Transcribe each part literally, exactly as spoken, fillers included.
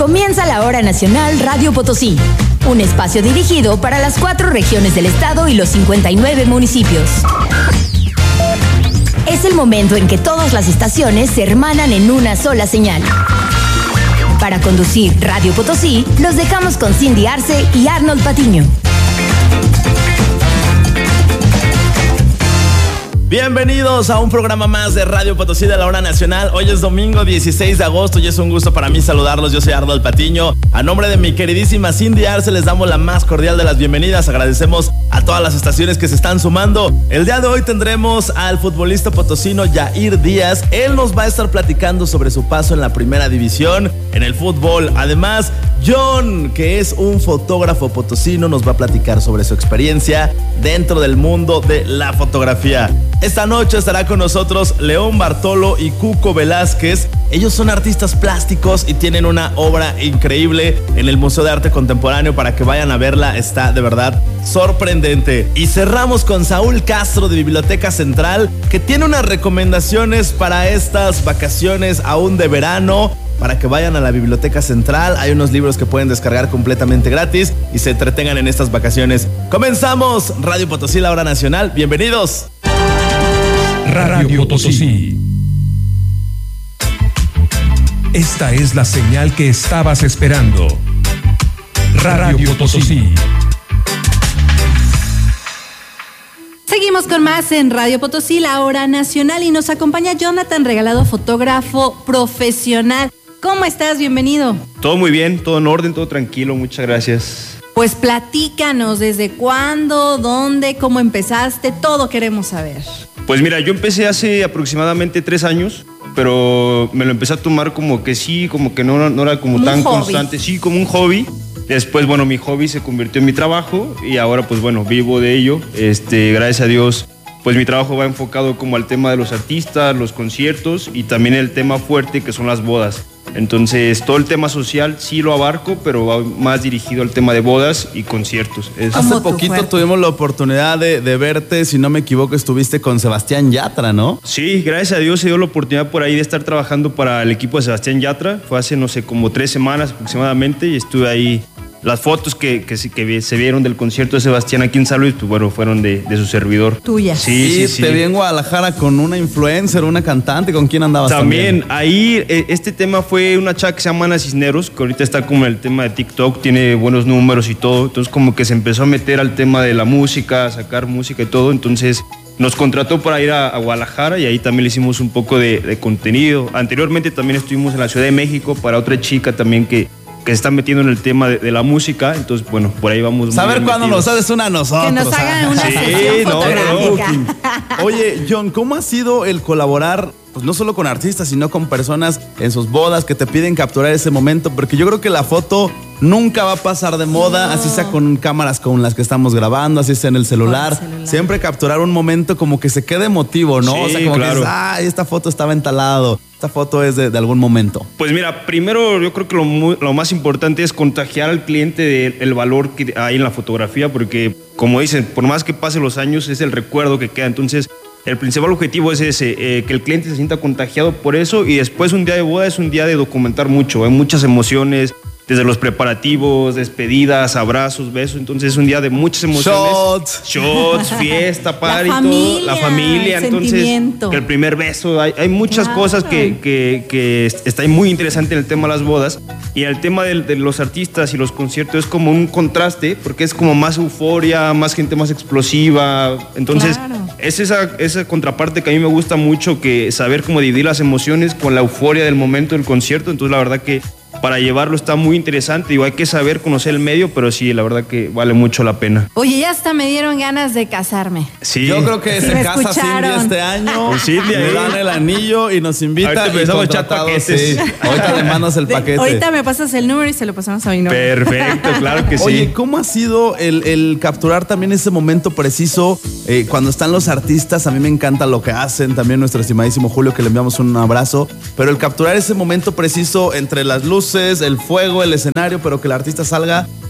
Comienza la Hora Nacional Radio Potosí, un espacio dirigido para las cuatro regiones del estado y los cincuenta y nueve municipios. Es el momento en que todas las estaciones se hermanan en una sola señal. Para conducir Radio Potosí, los dejamos con Cindy Arce y Arnold Patiño. Bienvenidos a un programa más de Radio Potosí de la Hora Nacional. Hoy es domingo dieciséis de agosto y es un gusto para mí saludarlos. Yo soy Arnold Patiño. A nombre de mi queridísima Cindy Arce les damos la más cordial de las bienvenidas. Agradecemos a todas las estaciones que se están sumando. El día de hoy tendremos al futbolista potosino Yair Díaz. Él nos va a estar platicando sobre su paso en la primera división en el fútbol. Además, John, que es un fotógrafo potosino, nos va a platicar sobre su experiencia dentro del mundo de la fotografía. Esta noche estará con nosotros León Bartolo y Cuco Velázquez. Ellos son artistas plásticos y tienen una obra increíble en el Museo de Arte Contemporáneo. Para que vayan a verla, está de verdad sorprendente. Y cerramos con Saúl Castro de Biblioteca Central, que tiene unas recomendaciones para estas vacaciones aún de verano, para que vayan a la Biblioteca Central. Hay unos libros que pueden descargar completamente gratis y se entretengan en estas vacaciones. Comenzamos Radio Potosí, la Hora Nacional. Bienvenidos. Radio Potosí. Esta es la señal que estabas esperando. Radio Potosí. Seguimos con más en Radio Potosí, la Hora Nacional, y nos acompaña Jonathan Regalado, fotógrafo profesional. ¿Cómo estás? Bienvenido. Todo muy bien, todo en orden, todo tranquilo, muchas gracias. Pues platícanos, ¿desde cuándo, dónde, cómo empezaste? Todo queremos saber. Pues mira, yo empecé hace aproximadamente tres años, pero me lo empecé a tomar como que sí, como que no, no era como, como tan constante, sí, como un hobby. Después, bueno, mi hobby se convirtió en mi trabajo y ahora, pues bueno, vivo de ello. Este, gracias a Dios, pues mi trabajo va enfocado como al tema de los artistas, los conciertos y también el tema fuerte que son las bodas. Entonces, todo el tema social sí lo abarco, pero va más dirigido al tema de bodas y conciertos. Es... Hace poquito tuvimos la oportunidad de, de verte, si no me equivoco, estuviste con Sebastián Yatra, ¿no? Sí, gracias a Dios se dio la oportunidad por ahí de estar trabajando para el equipo de Sebastián Yatra. Fue hace, no sé, como tres semanas aproximadamente y estuve ahí. Las fotos que, que, que se vieron del concierto de Sebastián aquí en San Luis, pues bueno, fueron de, de su servidor. Tuya. Sí, sí, sí. Te vi en Guadalajara con una influencer, una cantante. ¿Con quién andabas también? También, ahí este tema fue una chava que se llama Ana Cisneros, que ahorita está como en el tema de TikTok, tiene buenos números y todo. Entonces como que se empezó a meter al tema de la música, a sacar música y todo. Entonces nos contrató para ir a, a Guadalajara y ahí también le hicimos un poco de, de contenido. Anteriormente también estuvimos en la Ciudad de México para otra chica también que... que se están metiendo en el tema de, de la música, entonces bueno, por ahí vamos. Saber cuándo nos haces una a nosotros. Que nos hagan una sí, sesión no, fotográfica. No. Oye, John, ¿cómo ha sido el colaborar, pues no solo con artistas, sino con personas en sus bodas que te piden capturar ese momento? Porque yo creo que la foto nunca va a pasar de moda, no. Así sea con cámaras con las que estamos grabando, así sea en el celular. el celular. Siempre capturar un momento como que se quede emotivo, ¿no? Sí, o sea, como claro. que es, ah, esta foto estaba entalado. Esta foto es de, de algún momento. Pues mira, primero yo creo que lo, muy, lo más importante es contagiar al cliente del valor que hay en la fotografía, porque como dicen, por más que pasen los años, es el recuerdo que queda. Entonces, el principal objetivo es ese, eh, que el cliente se sienta contagiado por eso, y después un día de boda es un día de documentar mucho, hay muchas emociones, desde los preparativos, despedidas, abrazos, besos. Entonces es un día de muchas emociones. Shots. Shots, fiesta, party, la familia, todo. La familia. El entonces, sentimiento. que el primer beso. Hay, hay muchas claro. cosas que, que, que está muy interesante en el tema de las bodas. Y el tema de, de los artistas y los conciertos es como un contraste, porque es como más euforia, más gente más explosiva. Entonces, claro. es esa, esa contraparte que a mí me gusta mucho, que saber cómo dividir las emociones con la euforia del momento del concierto. Entonces, la verdad que para llevarlo está muy interesante. Digo, hay que saber conocer el medio, pero sí, la verdad que vale mucho la pena. Oye, ya hasta me dieron ganas de casarme. Sí. Yo creo que se casa escucharon. Cindy este año. Cindy, le dan el anillo y nos invita. Ahorita empezamos a echar paquetes. Sí. Ahorita le mandas el paquete. De, ahorita me pasas el número y se lo pasamos a mi novio. Perfecto, claro que sí. Oye, ¿cómo ha sido el, el capturar también ese momento preciso eh, cuando están los artistas? A mí me encanta lo que hacen. También nuestro estimadísimo Julio, que le enviamos un abrazo. Pero el capturar ese momento preciso entre las luces, el fuego, el escenario, pero que el artista salga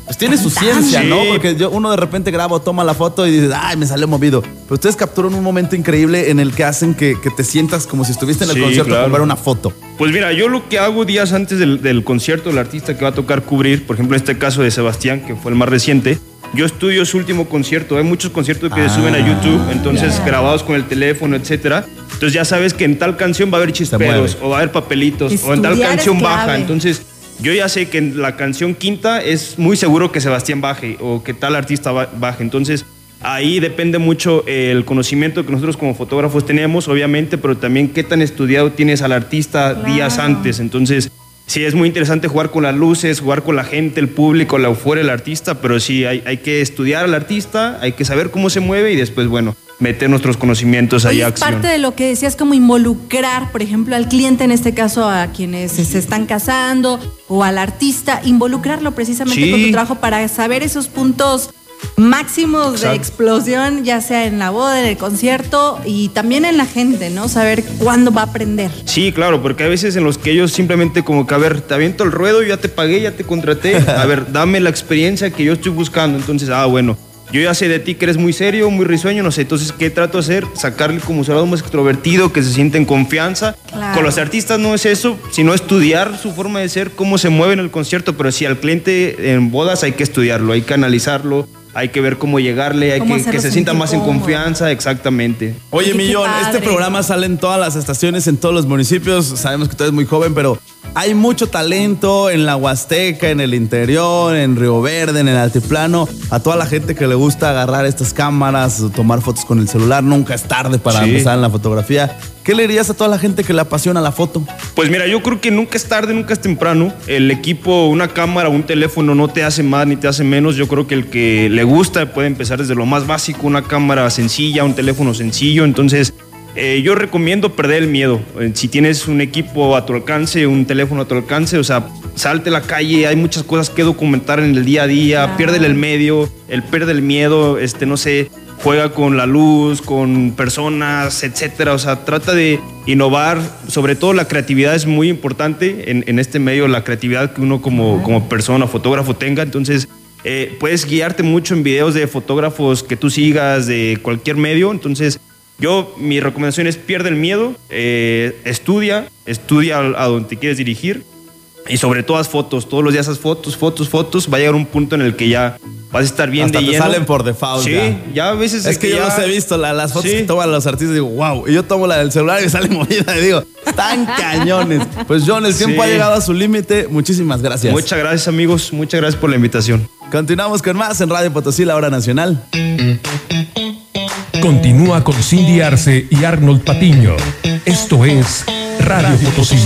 pues tiene su ciencia, ¿no? Sí. Porque yo, uno de repente graba o toma la foto y dices, ay, me salió movido. Pero ustedes capturan un momento increíble en el que hacen que, que te sientas como si estuviste en el Sí, concierto claro. con ver una foto. Pues mira, yo lo que hago días antes del, del concierto del artista que va a tocar cubrir, por ejemplo, en este caso de Sebastián, que fue el más reciente, yo estudio su último concierto. Hay muchos conciertos que Ah, se suben a YouTube, entonces ya. grabados con el teléfono, etcétera. Entonces ya sabes que en tal canción va a haber chisperos, o va a haber papelitos, o en tal Estudiar es canción clave. baja. Entonces yo ya sé que en la canción quinta es muy seguro que Sebastián baje o que tal artista ba- baje. Entonces ahí depende mucho el conocimiento que nosotros como fotógrafos tenemos, obviamente, pero también qué tan estudiado tienes al artista Claro. días antes. Entonces sí, es muy interesante jugar con las luces, jugar con la gente, el público, la euforia del artista, pero sí, hay, hay que estudiar al artista, hay que saber cómo se mueve y después, bueno, meter nuestros conocimientos ahí Oye, a es acción. parte de lo que decías, como involucrar, por ejemplo, al cliente, en este caso a quienes se están casando, o al artista, involucrarlo precisamente Sí. con tu trabajo para saber esos puntos máximos de Exacto. explosión, ya sea en la boda, en el concierto y también en la gente, ¿no? Saber cuándo va a aprender. Sí, claro, porque hay veces en los que ellos simplemente como que, a ver, te aviento el ruedo, ya te pagué, ya te contraté, a ver, dame la experiencia que yo estoy buscando. Entonces, ah, bueno, yo ya sé de ti que eres muy serio, muy risueño, no sé, entonces, ¿qué trato de hacer? Sacarle como su lado más extrovertido, que se siente en confianza. Claro. Con los artistas no es eso, sino estudiar su forma de ser, cómo se mueve en el concierto, pero sí, al cliente en bodas hay que estudiarlo, hay que analizarlo, hay que ver cómo llegarle, hay Cómo que, que hacerlo se sienta sentir más en cómodo. confianza, exactamente. Oye, Qué Millón, padre. este programa sale en todas las estaciones, en todos los municipios. Sabemos que tú eres muy joven, pero hay mucho talento en la Huasteca, en el interior, en Río Verde, en el altiplano. A toda la gente que le gusta agarrar estas cámaras, tomar fotos con el celular. Nunca es tarde para Sí. empezar en la fotografía. ¿Qué le dirías a toda la gente que le apasiona la foto? Pues mira, yo creo que nunca es tarde, nunca es temprano. El equipo, una cámara, un teléfono no te hace más ni te hace menos. Yo creo que el que le gusta puede empezar desde lo más básico, una cámara sencilla, un teléfono sencillo. Entonces, eh, yo recomiendo perder el miedo. Eh, Si tienes un equipo a tu alcance, un teléfono a tu alcance, o sea, salte a la calle, hay muchas cosas que documentar en el día a día, Claro. piérdele el medio, el pierde el miedo, este, no sé, juega con la luz, con personas, etcétera. O sea, trata de innovar. Sobre todo la creatividad es muy importante en, en este medio, la creatividad que uno como, como persona, fotógrafo tenga. Entonces, eh, puedes guiarte mucho en videos de fotógrafos que tú sigas, de cualquier medio. Entonces, yo, mi recomendación es pierde el miedo, eh, estudia, estudia a, a donde te quieres dirigir. Y sobre todo haz fotos, todos los días haz fotos, fotos, fotos. Va a llegar un punto en el que ya vas a estar bien Hasta de te lleno. salen por default. Sí, ya. ya a veces Es que yo ya- los he visto, la- las fotos Sí. que toman los artistas, digo, wow. Y yo tomo la del celular y me sale movida y digo, tan cañones. Pues John, el tiempo Sí. ha llegado a su límite. Muchísimas gracias. Muchas gracias, amigos. Muchas gracias por la invitación. Continuamos con más en Radio Potosí, la hora nacional. Continúa con Cindy Arce y Arnold Patiño. Esto es Radio Potosí.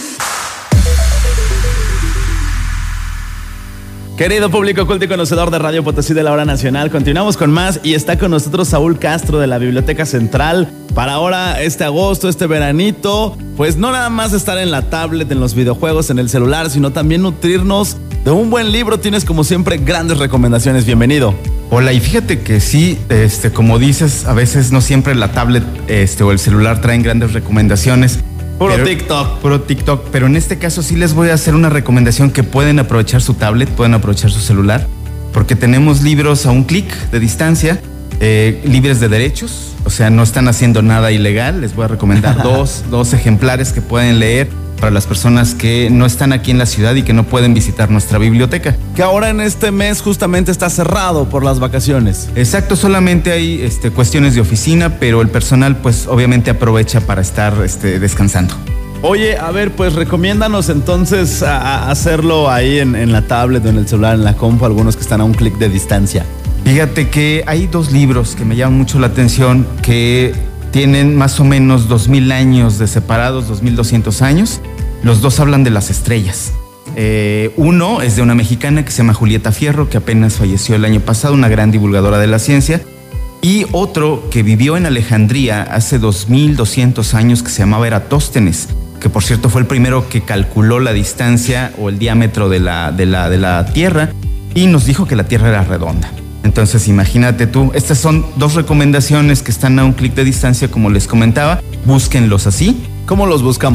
Querido público culto y conocedor de Radio Potosí de la hora nacional, continuamos con más y está con nosotros Saúl Castro de la Biblioteca Central para ahora este agosto, este veranito, pues no nada más estar en la tablet, en los videojuegos, en el celular, sino también nutrirnos de un buen libro. Tienes como siempre grandes recomendaciones, bienvenido. Hola, y fíjate que sí, este, como dices, a veces no siempre la tablet este, o el celular traen grandes recomendaciones. Puro pero- TikTok. Puro TikTok, pero en este caso sí les voy a hacer una recomendación que pueden aprovechar su tablet, pueden aprovechar su celular, porque tenemos libros a un clic de distancia, eh, libres de derechos, o sea, no están haciendo nada ilegal. Les voy a recomendar dos, dos ejemplares que pueden leer para las personas que no están aquí en la ciudad y que no pueden visitar nuestra biblioteca. Que ahora en este mes justamente está cerrado por las vacaciones. Exacto, solamente hay este, cuestiones de oficina, pero el personal pues obviamente aprovecha para estar este, descansando. Oye, a ver, pues recomiéndanos entonces a, a hacerlo ahí en, en la tablet o en el celular, en la compu, algunos que están a un clic de distancia. Fíjate que hay dos libros que me llaman mucho la atención, que tienen más o menos dos mil años de separados, dos mil doscientos años. Los dos hablan de las estrellas. Eh, uno es de una mexicana que se llama Julieta Fierro, que apenas falleció el año pasado, una gran divulgadora de la ciencia. Y otro que vivió en Alejandría hace dos mil doscientos años, que se llamaba Eratóstenes, que por cierto fue el primero que calculó la distancia o el diámetro de la, de la, de la Tierra y nos dijo que la Tierra era redonda. Entonces imagínate tú, estas son dos recomendaciones que están a un clic de distancia, como les comentaba, búsquenlos así. ¿Cómo los buscamos?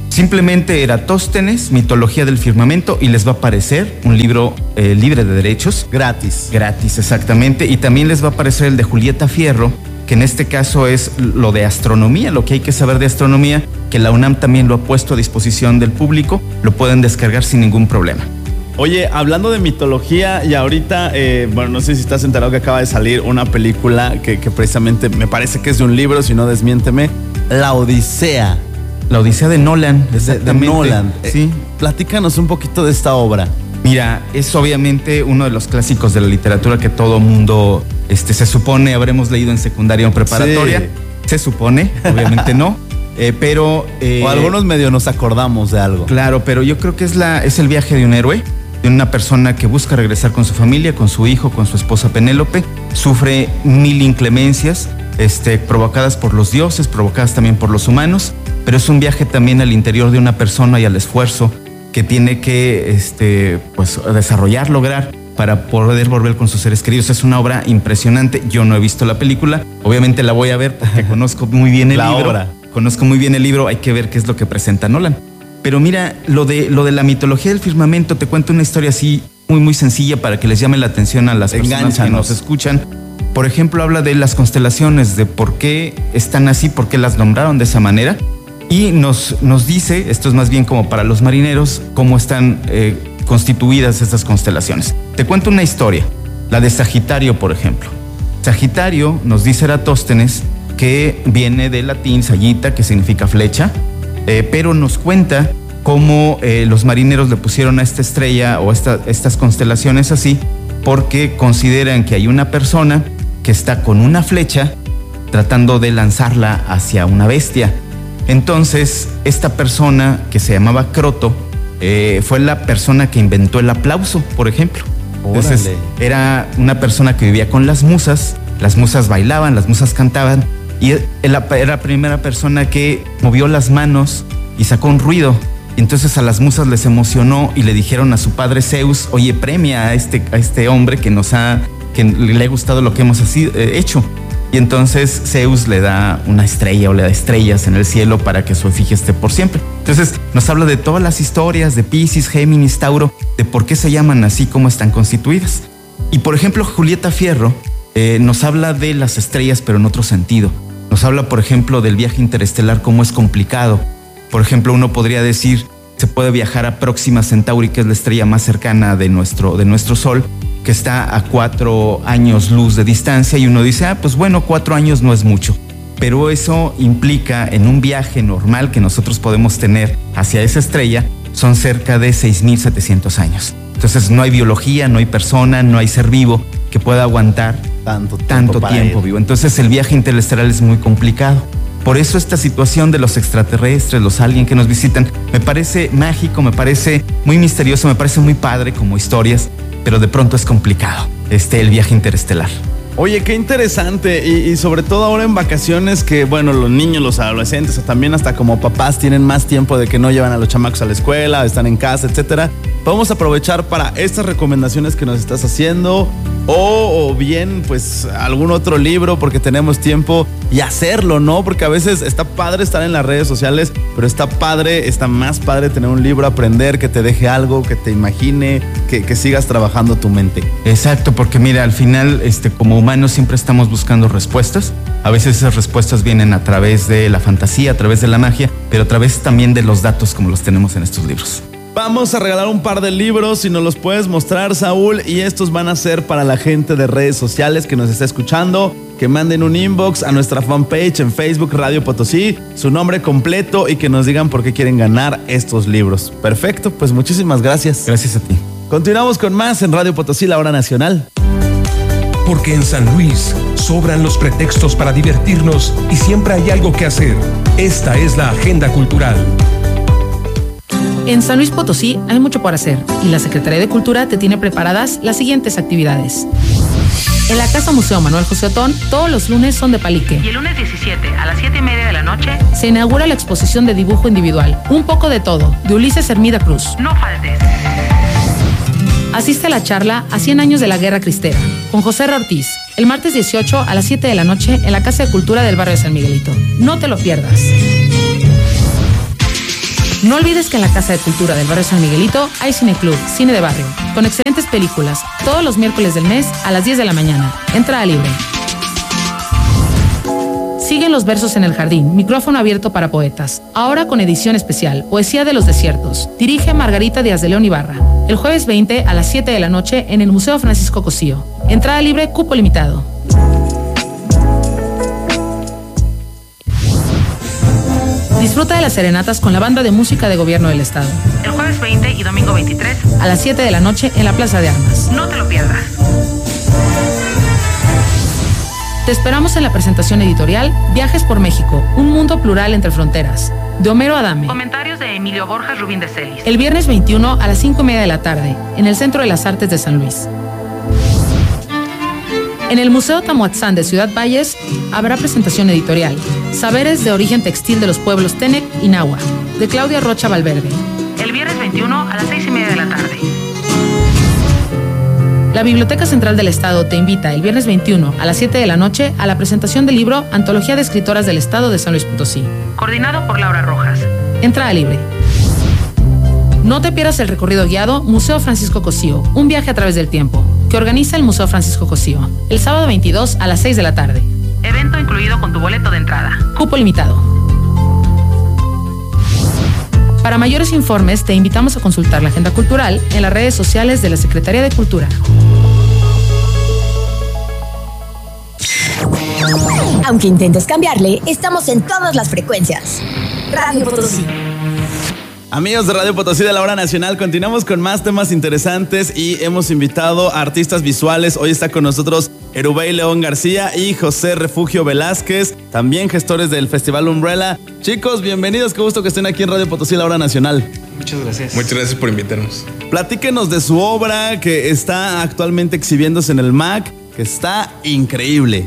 Simplemente Eratóstenes, mitología del firmamento, y les va a aparecer un libro eh, libre de derechos. Gratis. Gratis, exactamente. Y también les va a aparecer el de Julieta Fierro, que en este caso es lo de astronomía, lo que hay que saber de astronomía, que la UNAM también lo ha puesto a disposición del público. Lo pueden descargar sin ningún problema. Oye, hablando de mitología, y ahorita, eh, bueno, no sé si estás enterado que acaba de salir una película que, que precisamente me parece que es de un libro, si no desmiénteme, La Odisea. La Odisea de Nolan. De, de Nolan. Sí. Eh, platícanos un poquito de esta obra. Mira, es obviamente uno de los clásicos de la literatura que todo mundo este, se supone habremos leído en secundaria o preparatoria. Sí. Se supone, obviamente no. Eh, pero... Eh, o algunos medio nos acordamos de algo. Claro, pero yo creo que es, la, es el viaje de un héroe, de una persona que busca regresar con su familia, con su hijo, con su esposa Penélope. Sufre mil inclemencias este, provocadas por los dioses, provocadas también por los humanos. Pero es un viaje también al interior de una persona y al esfuerzo que tiene que este, pues, desarrollar, lograr para poder volver con sus seres queridos. Es una obra impresionante. Yo no he visto la película. Obviamente la voy a ver porque conozco muy bien el la libro. Obra. Conozco muy bien el libro. Hay que ver qué es lo que presenta Nolan. Pero mira, lo de, lo de la mitología del firmamento, te cuento una historia así muy, muy sencilla para que les llame la atención a las personas Engánchanos. que nos escuchan. Por ejemplo, habla de las constelaciones, de por qué están así, por qué las nombraron de esa manera. Y nos, nos dice, esto es más bien como para los marineros, cómo están eh, constituidas estas constelaciones. Te cuento una historia, la de Sagitario, por ejemplo. Sagitario, nos dice Eratóstenes, que viene del latín sagitta, que significa flecha, eh, pero nos cuenta cómo eh, los marineros le pusieron a esta estrella o esta, estas constelaciones así, porque consideran que hay una persona que está con una flecha tratando de lanzarla hacia una bestia. Entonces, esta persona que se llamaba Croto eh, fue la persona que inventó el aplauso, por ejemplo. Entonces, Órale. era una persona que vivía con las musas, las musas bailaban, las musas cantaban, y era la primera persona que movió las manos y sacó un ruido. Entonces a las musas les emocionó y le dijeron a su padre Zeus, oye, premia a este, a este hombre que nos ha, que le ha gustado lo que hemos así, eh, hecho. Y entonces Zeus le da una estrella o le da estrellas en el cielo para que su efigie esté por siempre. Entonces nos habla de todas las historias de Piscis, Géminis, Tauro, de por qué se llaman así, cómo están constituidas. Y por ejemplo, Julieta Fierro eh, nos habla de las estrellas, pero en otro sentido. Nos habla, por ejemplo, del viaje interestelar, cómo es complicado. Por ejemplo, uno podría decir, se puede viajar a Próxima Centauri, que es la estrella más cercana de nuestro, de nuestro Sol, que está a cuatro años luz de distancia, y uno dice, ah, pues bueno, cuatro años no es mucho. Pero eso implica, en un viaje normal que nosotros podemos tener hacia esa estrella, son cerca de seis mil setecientos años. Entonces no hay biología, no hay persona, no hay ser vivo que pueda aguantar tanto tiempo, tanto tiempo vivo. Entonces el viaje interestelar es muy complicado. Por eso esta situación de los extraterrestres, los aliens que nos visitan, me parece mágico, me parece muy misterioso, me parece muy padre como historias, pero de pronto es complicado este, el viaje interestelar. Oye, qué interesante, y, y sobre todo ahora en vacaciones que, bueno, los niños, los adolescentes, o también hasta como papás tienen más tiempo de que no llevan a los chamacos a la escuela, están en casa, etcétera. Podemos aprovechar para estas recomendaciones que nos estás haciendo, o, o bien, pues, algún otro libro, porque tenemos tiempo, y hacerlo, ¿no? Porque a veces está padre estar en las redes sociales, pero está padre, está más padre tener un libro, aprender, que te deje algo, que te imagine, que, que sigas trabajando tu mente. Exacto, porque mira, al final, este, como humanos siempre estamos buscando respuestas. A veces esas respuestas vienen a través de la fantasía, a través de la magia, pero a través también de los datos como los tenemos en estos libros. Vamos a regalar un par de libros, si nos los puedes mostrar, Saúl, y estos van a ser para la gente de redes sociales que nos está escuchando, que manden un inbox a nuestra fanpage en Facebook Radio Potosí, su nombre completo, y que nos digan por qué quieren ganar estos libros. Perfecto, pues muchísimas gracias. Gracias a ti. Continuamos con más en Radio Potosí, la hora nacional. Porque en San Luis sobran los pretextos para divertirnos y siempre hay algo que hacer. Esta es la agenda cultural. En San Luis Potosí hay mucho por hacer y la Secretaría de Cultura te tiene preparadas las siguientes actividades. En la Casa Museo Manuel José Otón, todos los lunes son de palique. Y el lunes diecisiete a las siete y media de la noche se inaugura la exposición de dibujo individual, Un poco de todo, de Ulises Hermida Cruz. No faltes. Asiste a la charla a cien años de la Guerra Cristera, con José R. Ortiz, el martes dieciocho a las siete de la noche en la Casa de Cultura del barrio de San Miguelito. No te lo pierdas. No olvides que en la Casa de Cultura del Barrio San Miguelito hay Cineclub, cine de barrio, con excelentes películas, todos los miércoles del mes a las diez de la mañana. Entrada libre. Siguen los versos en el jardín, micrófono abierto para poetas. Ahora con edición especial, Poesía de los Desiertos. Dirige Margarita Díaz de León Ibarra. El jueves veinte a las siete de la noche en el Museo Francisco Cosío. Entrada libre, cupo limitado. Disfruta de las serenatas con la banda de música de gobierno del estado. El jueves veinte y domingo veintitrés a las siete de la noche en la Plaza de Armas. No te lo pierdas. Te esperamos en la presentación editorial Viajes por México, un mundo plural entre fronteras, de Homero Adame. Comentarios de Emilio Borjas Rubín de Celis. El viernes veintiuno a las cinco y media de la tarde, en el Centro de las Artes de San Luis. En el Museo Tamuatzán de Ciudad Valles habrá presentación editorial, Saberes de origen textil de los pueblos Tenec y Nahua, de Claudia Rocha Valverde. El viernes veintiuno a las seis y media de la tarde. La Biblioteca Central del Estado te invita el viernes veintiuno a las siete de la noche a la presentación del libro Antología de Escritoras del Estado de San Luis Potosí, coordinado por Laura Rojas. Entrada libre. No te pierdas el recorrido guiado Museo Francisco Cosío, un viaje a través del tiempo, que organiza el Museo Francisco Cosío, el sábado veintidós a las seis de la tarde. Evento incluido con tu boleto de entrada. Cupo limitado. Para mayores informes, te invitamos a consultar la agenda cultural en las redes sociales de la Secretaría de Cultura. Aunque intentes cambiarle, estamos en todas las frecuencias. Radio Potosí. Amigos de Radio Potosí de la Hora Nacional, continuamos con más temas interesantes y hemos invitado a artistas visuales. Hoy está con nosotros Erubey León García y José Refugio Velázquez, también gestores del Festival Umbrella. Chicos, bienvenidos, qué gusto que estén aquí en Radio Potosí de la Hora Nacional. Muchas gracias. Muchas gracias por invitarnos. Platíquenos de su obra que está actualmente exhibiéndose en el M A C, que está increíble.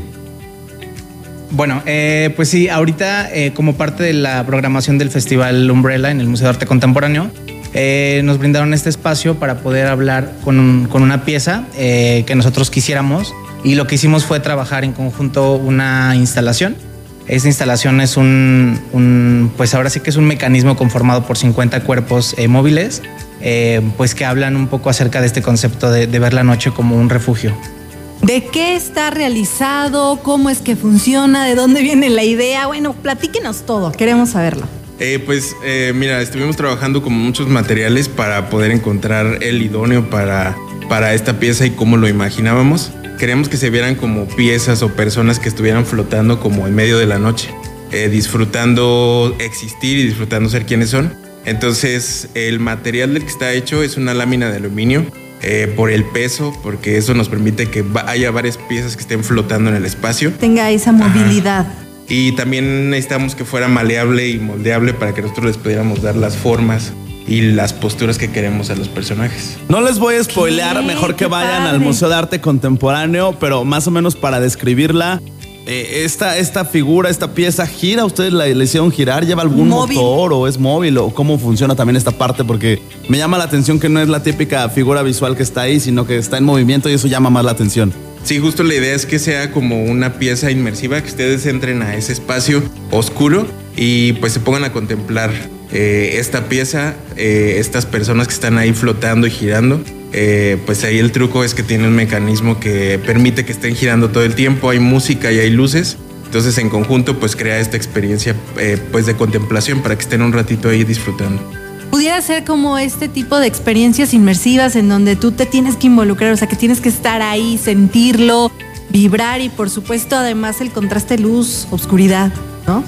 Bueno, eh, pues sí, ahorita eh, como parte de la programación del Festival Umbrella en el Museo de Arte Contemporáneo, eh, nos brindaron este espacio para poder hablar con, un, con una pieza eh, que nosotros quisiéramos, y lo que hicimos fue trabajar en conjunto una instalación. Esta instalación es un, un pues ahora sí que es un mecanismo conformado por cincuenta cuerpos eh, móviles, eh, pues que hablan un poco acerca de este concepto de, de ver la noche como un refugio. ¿De qué está realizado? ¿Cómo es que funciona? ¿De dónde viene la idea? Bueno, platíquenos todo, queremos saberlo. Eh, pues eh, mira, estuvimos trabajando con muchos materiales para poder encontrar el idóneo para, para esta pieza y cómo lo imaginábamos. Queríamos que se vieran como piezas o personas que estuvieran flotando como en medio de la noche, eh, disfrutando existir y disfrutando ser quienes son. Entonces el material del que está hecho es una lámina de aluminio, Eh, por el peso, porque eso nos permite que haya varias piezas que estén flotando en el espacio. Tenga esa movilidad. Ajá. Y también necesitamos que fuera maleable y moldeable para que nosotros les pudiéramos dar las formas y las posturas que queremos a los personajes. No les voy a spoilear, ¿Qué? mejor que Qué vayan padre. al Museo de Arte Contemporáneo, pero más o menos para describirla, eh, esta, esta figura, esta pieza gira, ¿ustedes la, la hicieron girar? ¿Lleva algún Móvil. motor o es móvil? ¿O cómo funciona también esta parte? Porque me llama la atención que no es la típica figura visual que está ahí, sino que está en movimiento y eso llama más la atención. Sí, justo la idea es que sea como una pieza inmersiva, que ustedes entren a ese espacio oscuro y pues se pongan a contemplar eh, esta pieza, eh, estas personas que están ahí flotando y girando. Eh, pues ahí el truco es que tiene un mecanismo que permite que estén girando todo el tiempo, hay música y hay luces, entonces en conjunto pues crea esta experiencia eh, pues de contemplación para que estén un ratito ahí disfrutando. Pudiera ser como este tipo de experiencias inmersivas en donde tú te tienes que involucrar, o sea, que tienes que estar ahí, sentirlo, vibrar y por supuesto además el contraste luz-obscuridad, ¿no?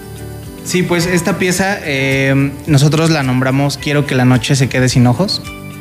Sí, pues esta pieza eh, nosotros la nombramos Quiero que la noche se quede sin ojos.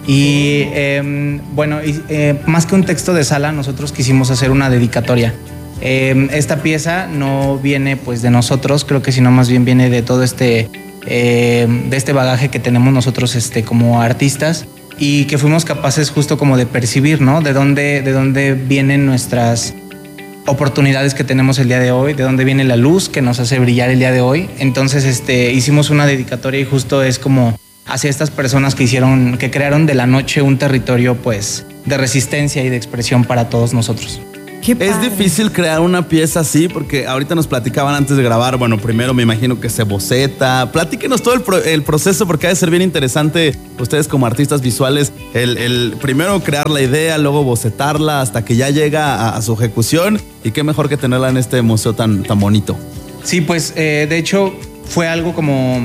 Y eh, bueno, eh, más que un texto de sala, nosotros quisimos hacer una dedicatoria. Eh, esta pieza no viene pues de nosotros, creo que sino más bien viene de todo este, eh, de este bagaje que tenemos nosotros este, como artistas y que fuimos capaces justo como de percibir, ¿no? De dónde, de dónde vienen nuestras oportunidades que tenemos el día de hoy, de dónde viene la luz que nos hace brillar el día de hoy. Entonces este, hicimos una dedicatoria y justo es como hacia estas personas que hicieron, que crearon de la noche un territorio pues de resistencia y de expresión para todos nosotros. Qué padre. Es difícil crear una pieza así porque ahorita nos platicaban antes de grabar, bueno, primero me imagino que se boceta. Platíquenos todo el, pro, el proceso porque ha de ser bien interesante ustedes como artistas visuales, el, el primero crear la idea, luego bocetarla hasta que ya llega a, a su ejecución y qué mejor que tenerla en este museo tan, tan bonito. Sí, pues eh, de hecho fue algo como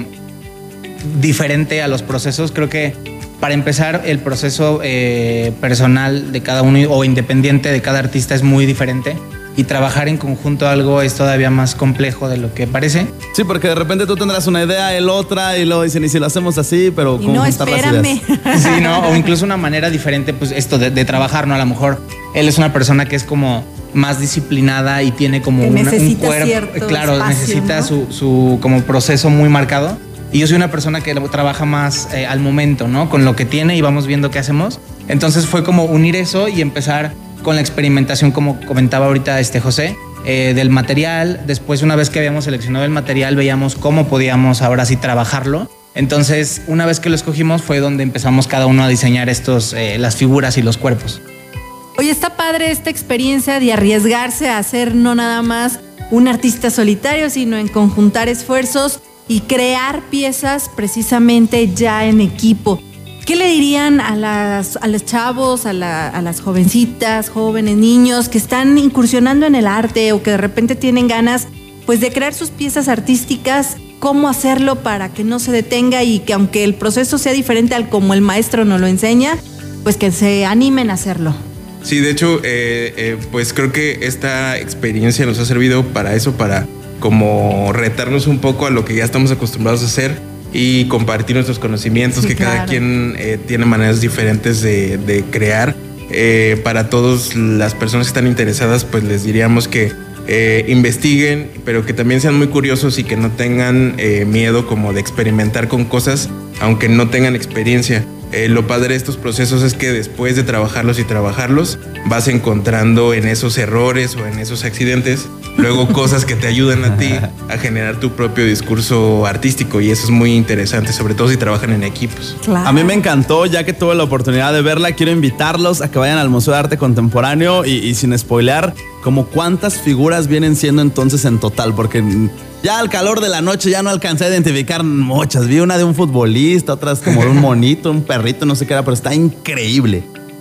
diferente a los procesos. Creo que para empezar el proceso eh, personal de cada uno o independiente de cada artista es muy diferente y trabajar en conjunto algo es todavía más complejo de lo que parece. Sí, porque de repente tú tendrás una idea, el otra y luego dicen, y si lo hacemos así, pero y no, espérame. Sí, ¿no? O incluso una manera diferente, pues esto de, de trabajar, ¿no? A lo mejor él es una persona que es como más disciplinada y tiene como que una, necesita un cuerpo, cierto claro, espacio, necesita ¿no? su, su como proceso muy marcado. Y yo soy una persona que trabaja más eh, al momento, ¿no? Con lo que tiene y vamos viendo qué hacemos. Entonces fue como unir eso y empezar con la experimentación, como comentaba ahorita este José, eh, del material. Después, una vez que habíamos seleccionado el material, veíamos cómo podíamos ahora sí trabajarlo. Entonces, una vez que lo escogimos fue donde empezamos cada uno a diseñar estos, eh, las figuras y los cuerpos. Oye, está padre esta experiencia de arriesgarse a ser no nada más un artista solitario, sino en conjuntar esfuerzos y crear piezas precisamente ya en equipo. ¿Qué le dirían a, las, a los chavos, a, la, a las jovencitas, jóvenes, niños que están incursionando en el arte o que de repente tienen ganas pues de crear sus piezas artísticas? ¿Cómo hacerlo para que no se detenga y que aunque el proceso sea diferente al como el maestro nos lo enseña, pues que se animen a hacerlo? Sí, de hecho, eh, eh, pues creo que esta experiencia nos ha servido para eso, para como retarnos un poco a lo que ya estamos acostumbrados a hacer y compartir nuestros conocimientos, sí, que claro. Cada quien eh, tiene maneras diferentes de, de crear. Eh, para todas las personas que están interesadas, pues les diríamos que eh, investiguen, pero que también sean muy curiosos y que no tengan eh, miedo como de experimentar con cosas, aunque no tengan experiencia. Eh, lo padre de estos procesos es que después de trabajarlos y trabajarlos, vas encontrando en esos errores o en esos accidentes luego cosas que te ayudan a ti a generar tu propio discurso artístico, y eso es muy interesante, sobre todo si trabajan en equipos. Claro. A mí me encantó, ya que tuve la oportunidad de verla, quiero invitarlos a que vayan al Museo de Arte Contemporáneo y, y sin spoilear, como cuántas figuras vienen siendo entonces en total, porque ya al calor de la noche ya no alcancé a identificar muchas. Vi una de un futbolista, otras como de un monito, un perrito, no sé qué era, pero está increíble.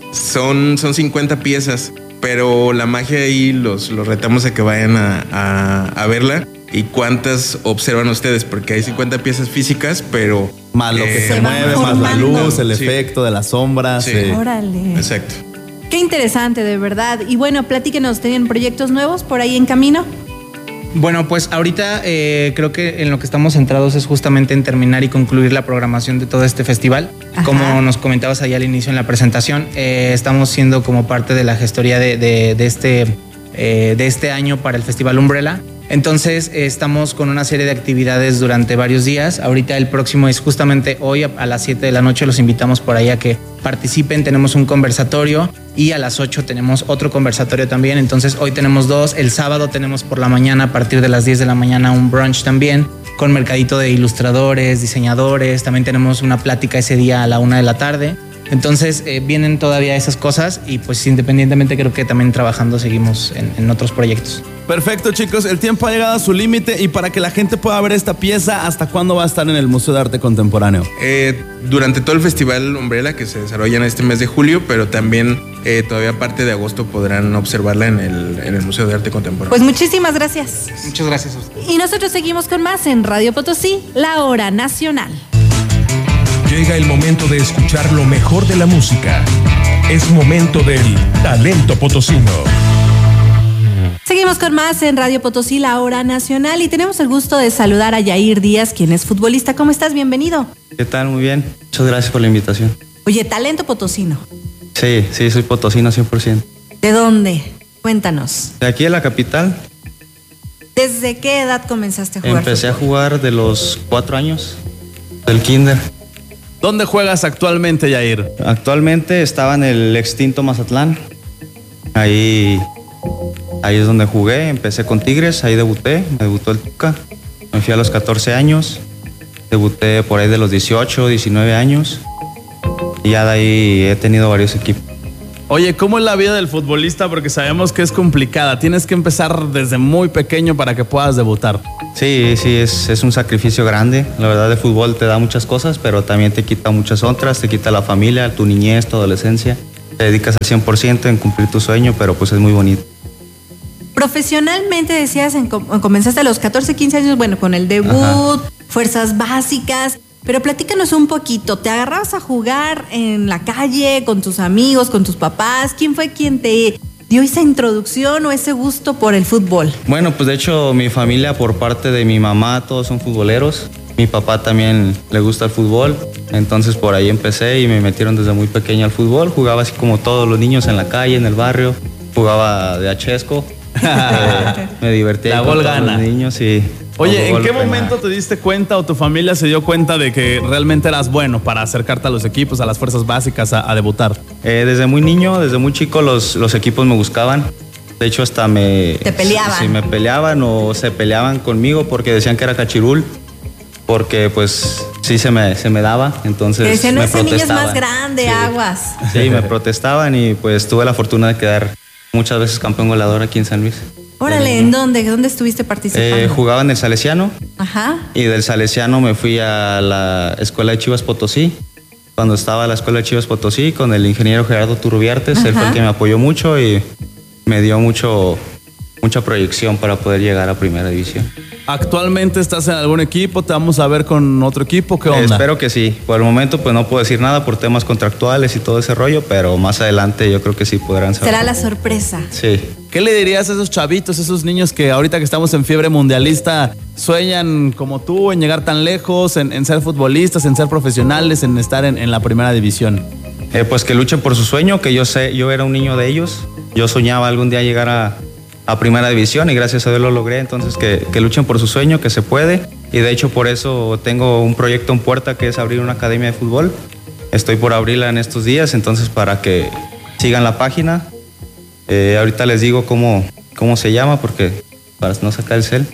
Son, son cincuenta piezas, pero la magia ahí los, los retamos a que vayan a, a, a verla. ¿Y cuántas observan ustedes? Porque hay cincuenta piezas físicas, pero... Más lo que eh, se, se mueve, más la luz, el sí. efecto de las sombras. Sí. Sí. Órale. Exacto. Qué interesante, de verdad. Y bueno, platíquenos, ¿tienen proyectos nuevos por ahí en camino? Bueno, pues ahorita eh, creo que en lo que estamos centrados es justamente en terminar y concluir la programación de todo este festival. Ajá. Como nos comentabas ahí al inicio en la presentación, eh, estamos siendo como parte de la gestoría de, de, de, este, eh, de este año para el Festival Umbrella. Entonces eh, estamos con una serie de actividades durante varios días. Ahorita el próximo es justamente hoy a, a las siete de la noche. Los invitamos por ahí a que participen. Tenemos un conversatorio y a las ocho tenemos otro conversatorio también. Entonces hoy tenemos dos. El sábado tenemos por la mañana, a partir de las diez de la mañana, un brunch también con mercadito de ilustradores, diseñadores. También tenemos una plática ese día a la una de la tarde. Entonces eh, vienen todavía esas cosas y pues independientemente creo que también trabajando seguimos en, en otros proyectos. Perfecto, chicos, el tiempo ha llegado a su límite y para que la gente pueda ver esta pieza, ¿hasta cuándo va a estar en el Museo de Arte Contemporáneo? Eh, durante todo el Festival Umbrella, que se desarrolla en este mes de julio, pero también eh, todavía parte de agosto podrán observarla en el, en el Museo de Arte Contemporáneo. Pues muchísimas gracias. Muchas gracias a usted. Y nosotros seguimos con más en Radio Potosí, la hora nacional. Llega el momento de escuchar lo mejor de la música. Es momento del talento potosino. Seguimos con más en Radio Potosí, la hora nacional, y tenemos el gusto de saludar a Yair Díaz, quien es futbolista. ¿Cómo estás? Bienvenido. ¿Qué tal? Muy bien. Muchas gracias por la invitación. Oye, talento potosino. Sí, sí, soy potosino cien por ciento. ¿De dónde? Cuéntanos. De aquí en la capital. ¿Desde qué edad comenzaste a jugar Empecé fútbol? a jugar de los cuatro años, del kinder. ¿Dónde juegas actualmente, Yair? Actualmente estaba en el extinto Mazatlán. Ahí, ahí es donde jugué. Empecé con Tigres, ahí debuté. Me debutó el Tuca. Me fui a los catorce años. Debuté por ahí de los dieciocho, diecinueve años. Y ya de ahí he tenido varios equipos. Oye, ¿cómo es la vida del futbolista? Porque sabemos que es complicada. Tienes que empezar desde muy pequeño para que puedas debutar. Sí, sí, es, es un sacrificio grande. La verdad, el fútbol te da muchas cosas, pero también te quita muchas otras. Te quita la familia, tu niñez, tu adolescencia. Te dedicas al cien por ciento en cumplir tu sueño, pero pues es muy bonito. Profesionalmente decías, en, comenzaste a los catorce, quince años, bueno, con el debut, Ajá. fuerzas básicas. Pero platícanos un poquito, ¿te agarrabas a jugar en la calle, con tus amigos, con tus papás? ¿Quién fue quien te dio esa introducción o ese gusto por el fútbol? Bueno, pues de hecho mi familia por parte de mi mamá todos son futboleros. Mi papá también le gusta el fútbol, entonces por ahí empecé y me metieron desde muy pequeño al fútbol. Jugaba así como todos los niños en la calle, en el barrio, jugaba de achesco. eh, me divertía con todos los niños y... Oye, ¿en qué momento te diste cuenta o tu familia se dio cuenta de que realmente eras bueno para acercarte a los equipos, a las fuerzas básicas, a, a debutar? Eh, desde muy niño, desde muy chico los, los equipos me buscaban. De hecho, hasta me... ¿Te peleaban? Sí, me peleaban o se peleaban conmigo porque decían que era cachirul. Porque pues sí se me, se me daba, entonces decían, no, me ese niño es protestaban. más grande, sí. aguas. Sí, me protestaban y pues tuve la fortuna de quedar muchas veces campeón goleador aquí en San Luis. Órale, ¿en dónde? ¿Dónde estuviste participando? Eh, jugaba en el Salesiano. Ajá. Y del Salesiano me fui a la escuela de Chivas Potosí. Cuando estaba en la escuela de Chivas Potosí con el ingeniero Gerardo Turrubiartes, Ajá. él fue el que me apoyó mucho y me dio mucho, mucha proyección para poder llegar a Primera División. ¿Actualmente estás en algún equipo? ¿Te vamos a ver con otro equipo? ¿Qué onda? Eh, espero que sí. Por el momento pues no puedo decir nada por temas contractuales y todo ese rollo, pero más adelante yo creo que sí podrán saber. Será la sorpresa. Sí. ¿Qué le dirías a esos chavitos, esos niños que ahorita que estamos en fiebre mundialista sueñan como tú en llegar tan lejos, en, en ser futbolistas, en ser profesionales, en estar en, en la Primera División? Eh, pues que luchen por su sueño, que yo sé, yo era un niño de ellos. Yo soñaba algún día llegar a a Primera División y gracias a Dios lo logré, entonces que, que luchen por su sueño, que se puede, y de hecho por eso tengo un proyecto en puerta que es abrir una academia de fútbol. Estoy por abrirla en estos días, entonces para que sigan la página. Eh, ahorita les digo cómo, cómo se llama porque para no sacar el cel,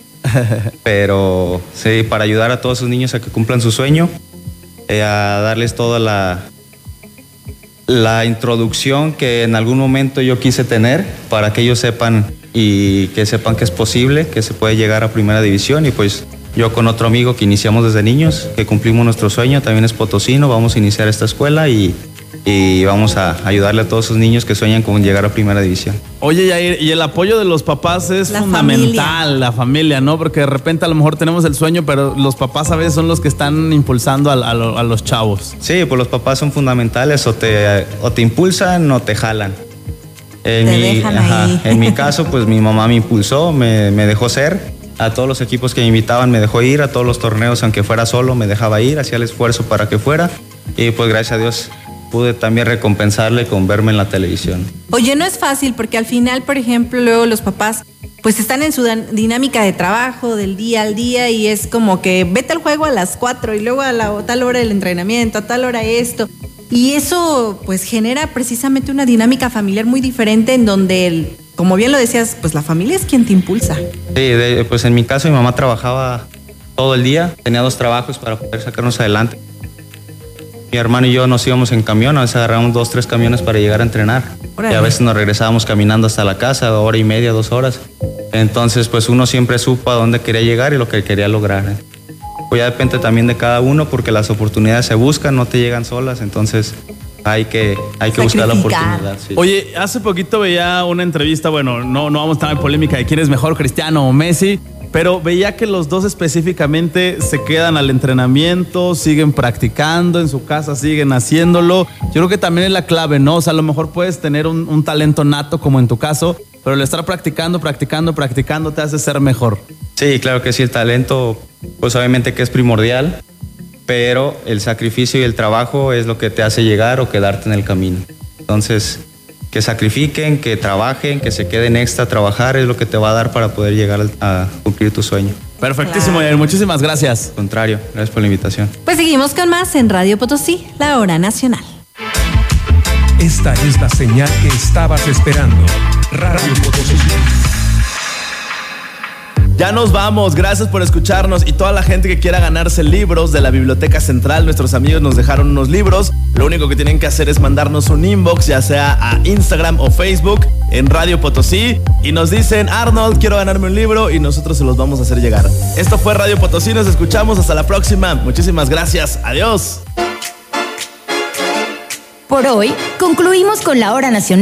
pero sí, para ayudar a todos sus niños a que cumplan su sueño, eh, a darles toda la la introducción que en algún momento yo quise tener para que ellos sepan y que sepan que es posible, que se puede llegar a Primera División. Y pues yo con otro amigo que iniciamos desde niños, que cumplimos nuestro sueño, también es potosino, vamos a iniciar esta escuela y, y vamos a ayudarle a todos esos niños que sueñan con llegar a Primera División. Oye, Yair, y el apoyo de los papás es la fundamental, familia. la familia, ¿no? Porque de repente a lo mejor tenemos el sueño, pero los papás a veces son los que están impulsando a, a, a los chavos. Sí, pues los papás son fundamentales, o te, o te impulsan o te jalan. En, te mi, dejan ajá, ahí. en mi caso, pues mi mamá me impulsó, me, me dejó ser. A todos los equipos que me invitaban me dejó ir, a todos los torneos, aunque fuera solo, me dejaba ir, hacía el esfuerzo para que fuera. Y pues gracias a Dios pude también recompensarle con verme en la televisión. Oye, no es fácil porque al final, por ejemplo, luego los papás pues están en su dinámica de trabajo del día al día y es como que vete al juego a las cuatro y luego a, la, a tal hora el entrenamiento, a tal hora esto. Y eso pues genera precisamente una dinámica familiar muy diferente en donde, el, como bien lo decías, pues la familia es quien te impulsa. Sí, de, pues en mi caso mi mamá trabajaba todo el día, tenía dos trabajos para poder sacarnos adelante. Mi hermano y yo nos íbamos en camión, a veces agarrábamos dos, tres camiones para llegar a entrenar. Órale. Y a veces nos regresábamos caminando hasta la casa, hora y media, dos horas. Entonces pues uno siempre supo a dónde quería llegar y lo que quería lograr. Pues ya depende también de cada uno porque las oportunidades se buscan, no te llegan solas, entonces hay que, hay que buscar la oportunidad. Sí. Oye, hace poquito veía una entrevista, bueno, no, no vamos a estar en polémica de quién es mejor, Cristiano o Messi, pero veía que los dos específicamente se quedan al entrenamiento, siguen practicando en su casa, siguen haciéndolo. Yo creo que también es la clave, ¿no? O sea, a lo mejor puedes tener un, un talento nato como en tu caso, pero el estar practicando, practicando, practicando te hace ser mejor. Sí, claro que sí, el talento, pues obviamente que es primordial, pero el sacrificio y el trabajo es lo que te hace llegar o quedarte en el camino. Entonces, que sacrifiquen, que trabajen, que se queden extra a trabajar es lo que te va a dar para poder llegar a cumplir tu sueño. Perfectísimo, Yair. Muchísimas gracias. Al contrario, gracias por la invitación. Pues seguimos con más en Radio Potosí, la hora nacional. Esta es la señal que estabas esperando. Radio Potosí. Ya nos vamos, gracias por escucharnos y toda la gente que quiera ganarse libros de la Biblioteca Central, nuestros amigos nos dejaron unos libros. Lo único que tienen que hacer es mandarnos un inbox, ya sea a Instagram o Facebook en Radio Potosí, y nos dicen: Arnold, quiero ganarme un libro, y nosotros se los vamos a hacer llegar. Esto fue Radio Potosí, nos escuchamos hasta la próxima. Muchísimas gracias, adiós. Por hoy concluimos con la Hora Nacional